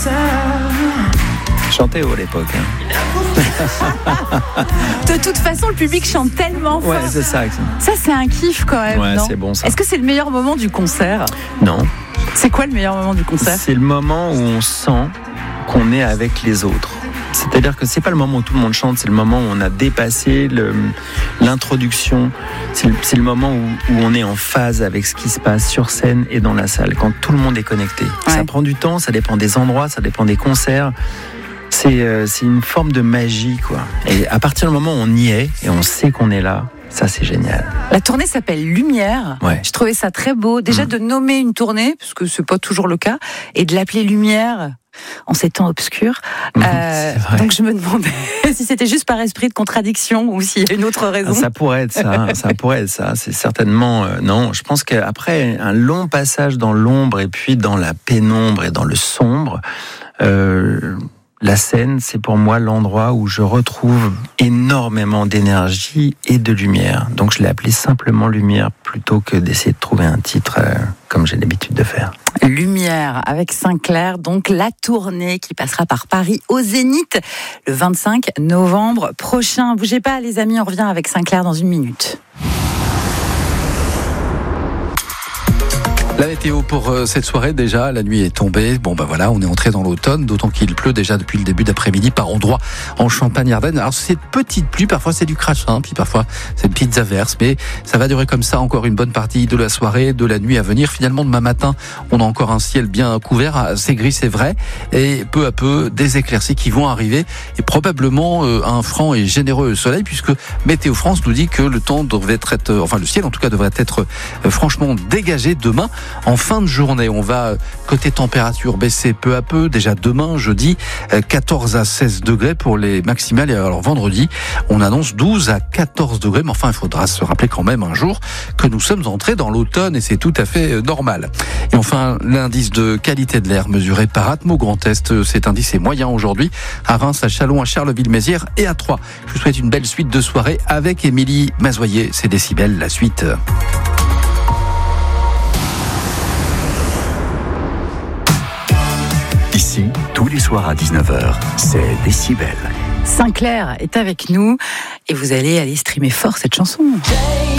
Chantais haut à l'époque. De toute façon, le public chante tellement fort. Ouais, c'est ça. Ça, c'est un kiff quand même. Ouais, non ? c'est bon ça. Est-ce que c'est le meilleur moment du concert ? Non. C'est quoi le meilleur moment du concert ? C'est le moment où on sent qu'on est avec les autres. C'est-à-dire que c'est pas le moment où tout le monde chante, c'est le moment où on a dépassé l'introduction. C'est le moment où on est en phase avec ce qui se passe sur scène et dans la salle, quand tout le monde est connecté. Ouais. Ça prend du temps, ça dépend des endroits, ça dépend des concerts. C'est une forme de magie, quoi. Et à partir du moment où on y est et on sait qu'on est là, ça c'est génial. La tournée s'appelle Lumière. Ouais. Je trouvais ça très beau. Déjà de nommer une tournée, parce que c'est pas toujours le cas, et de l'appeler Lumière en ces temps obscurs. Donc je me demandais si c'était juste par esprit de contradiction ou s'il y a une autre raison. Ça pourrait être ça. Ça pourrait être ça. C'est certainement non. Je pense qu'après un long passage dans l'ombre et puis dans la pénombre et dans le sombre. La scène, c'est pour moi l'endroit où je retrouve énormément d'énergie et de lumière. Donc je l'ai appelé simplement Lumière plutôt que d'essayer de trouver un titre comme j'ai l'habitude de faire. Lumière avec Sinclair, donc la tournée qui passera par Paris au Zénith le 25 novembre prochain. Bougez pas les amis, on revient avec Sinclair dans une minute. La météo pour cette soirée, déjà, la nuit est tombée. Bon, voilà, on est entré dans l'automne, d'autant qu'il pleut déjà depuis le début d'après-midi par endroits en Champagne-Ardenne. Alors, c'est petite pluie, parfois c'est du crachin, puis parfois c'est de petites averses, mais ça va durer comme ça encore une bonne partie de la soirée, de la nuit à venir. Finalement, demain matin, on a encore un ciel bien couvert. C'est gris, c'est vrai, et peu à peu, des éclaircies qui vont arriver, et probablement un franc et généreux soleil, puisque Météo France nous dit que le temps devrait être, le ciel en tout cas devrait être franchement dégagé demain. En fin de journée, on va, côté température, baisser peu à peu. Déjà demain, jeudi, 14 à 16 degrés pour les maximales. Et alors vendredi, on annonce 12 à 14 degrés. Mais enfin, il faudra se rappeler quand même un jour que nous sommes entrés dans l'automne et c'est tout à fait normal. Et enfin, l'indice de qualité de l'air mesuré par Atmo Grand Est. Cet indice est moyen aujourd'hui à Reims, à Châlons, à Charleville-Mézières et à Troyes. Je vous souhaite une belle suite de soirée avec Émilie Mazoyer. C'est Décibel, la suite. Ici, tous les soirs à 19h, c'est Décibel. Sinclair est avec nous et vous allez aller streamer fort cette chanson.